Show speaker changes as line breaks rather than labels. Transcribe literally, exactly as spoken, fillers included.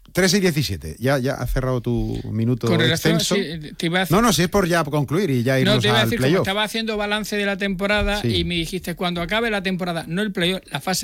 tres y diecisiete, ya, ya has cerrado tu minuto
Con relación,
extenso.
sí, te iba a decir,
no, no, si es por ya concluir y ya irnos
no, te iba a
al
decir, como
playoff.
estaba haciendo balance de la temporada
Sí.
y me dijiste, cuando acabe la temporada, no el playoff, la fase